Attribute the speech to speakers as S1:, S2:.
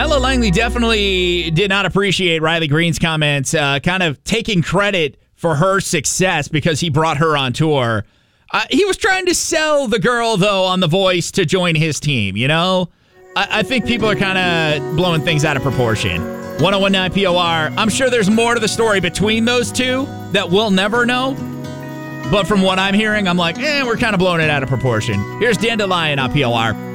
S1: Ella Langley definitely did not appreciate Riley Green's comments, kind of taking credit for her success because he brought her on tour. He was trying to sell the girl, though, on The Voice to join his team, you know? I think people are kind of blowing things out of proportion. 1019 POR. I'm sure there's more to the story between those two that we'll never know. But from what I'm hearing, I'm like, we're kind of blowing it out of proportion. Here's Dandelion on POR.